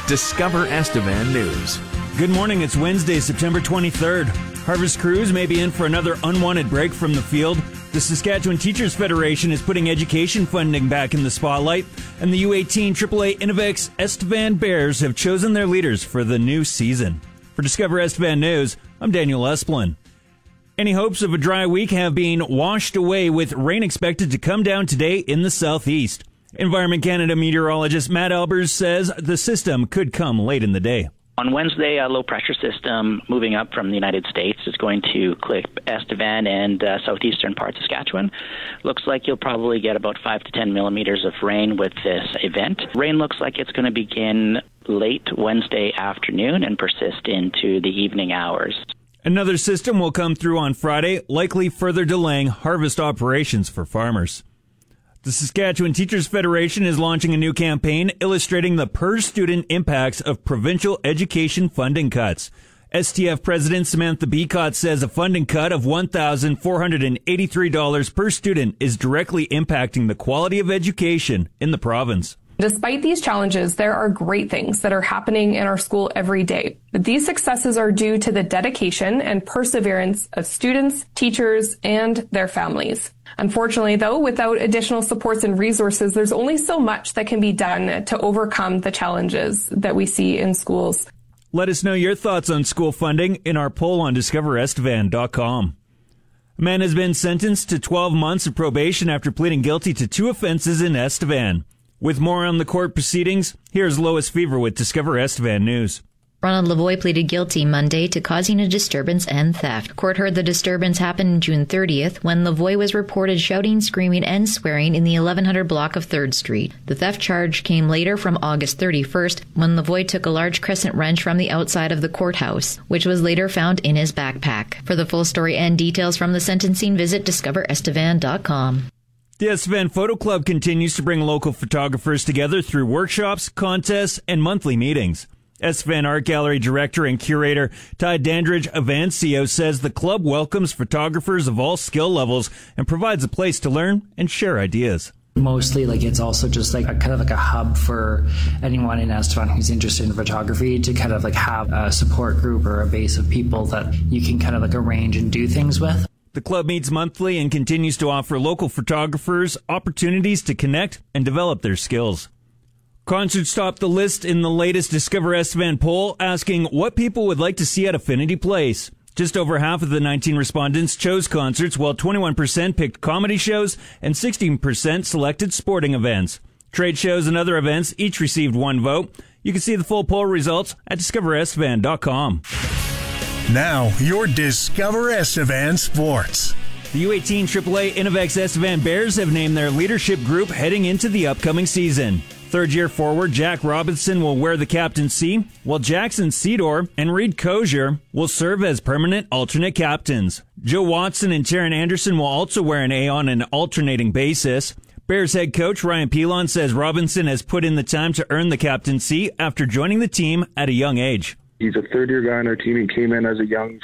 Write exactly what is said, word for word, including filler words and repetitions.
Discover Estevan News. Good morning. It's Wednesday, September twenty-third. Harvest crews may be in for another unwanted break from the field. The Saskatchewan Teachers Federation is putting education funding back in the spotlight, and the U eighteen triple A Innovex Estevan Bears have chosen their leaders for the new season. For Discover Estevan News, I'm Daniel Esplin. Any hopes of a dry week have been washed away, with rain expected to come down today in the southeast. Environment Canada meteorologist Matt Albers says the system could come late in the day. On Wednesday, a low-pressure system moving up from the United States is going to clip Estevan and uh, southeastern parts of Saskatchewan. Looks like you'll probably get about five to ten millimeters of rain with this event. Rain looks like it's going to begin late Wednesday afternoon and persist into the evening hours. Another system will come through on Friday, likely further delaying harvest operations for farmers. The Saskatchewan Teachers Federation is launching a new campaign illustrating the per-student impacts of provincial education funding cuts. S T F President Samantha Beacott says a funding cut of one thousand four hundred eighty-three dollars per student is directly impacting the quality of education in the province. Despite these challenges, there are great things that are happening in our school every day. But these successes are due to the dedication and perseverance of students, teachers, and their families. Unfortunately, though, without additional supports and resources, there's only so much that can be done to overcome the challenges that we see in schools. Let us know your thoughts on school funding in our poll on discover estevan dot com. A man has been sentenced to twelve months of probation after pleading guilty to two offenses in Estevan. With more on the court proceedings, here's Lois Fever with Discover Estevan News. Ronald Lavoie pleaded guilty Monday to causing a disturbance and theft. Court heard the disturbance happened June thirtieth when Lavoie was reported shouting, screaming, and swearing in the eleven hundred block of third Street. The theft charge came later from August thirty-first when Lavoie took a large crescent wrench from the outside of the courthouse, which was later found in his backpack. For the full story and details from the sentencing, visit discover estevan dot com. The Estevan Photo Club continues to bring local photographers together through workshops, contests, and monthly meetings. Estevan Art Gallery Director and Curator Ty Dandridge Avancio says the club welcomes photographers of all skill levels and provides a place to learn and share ideas. Mostly, like, it's also just like a kind of like a hub for anyone in Estevan who's interested in photography to kind of like have a support group or a base of people that you can kind of like arrange and do things with. The club meets monthly and continues to offer local photographers opportunities to connect and develop their skills. Concerts topped the list in the latest Discover Estevan poll, asking what people would like to see at Affinity Place. Just over half of the nineteen respondents chose concerts, while twenty-one percent picked comedy shows and sixteen percent selected sporting events. Trade shows and other events each received one vote. You can see the full poll results at discover estevan dot com. Now, your Discover Estevan Sports. The U eighteen triple A Innovex Estevan Bears have named their leadership group heading into the upcoming season. Third-year forward Jack Robinson will wear the captaincy, while Jackson Cedor and Reed Cozier will serve as permanent alternate captains. Joe Watson and Taryn Anderson will also wear an A on an alternating basis. Bears head coach Ryan Pilon says Robinson has put in the time to earn the captaincy after joining the team at a young age. He's a third-year guy on our team. He came in as a young